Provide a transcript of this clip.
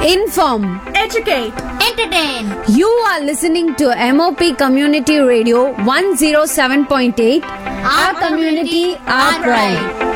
Inform, educate, entertain. You are listening to MOP Community Radio 107.8. Our community, our pride.